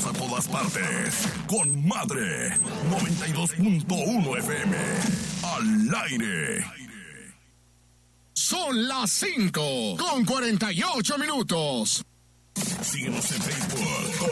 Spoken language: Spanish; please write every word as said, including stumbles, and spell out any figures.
a todas partes. Con Madre noventa y dos punto uno F M. Al aire. Son las cinco con cuarenta y ocho minutos. Síguenos en Facebook.